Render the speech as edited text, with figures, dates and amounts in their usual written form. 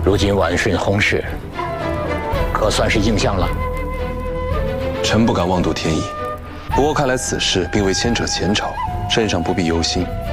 如今晚顺薨逝，可算是应相了。 臣不敢妄度天意，不过看来此事并未牵扯前朝，圣上不必忧心。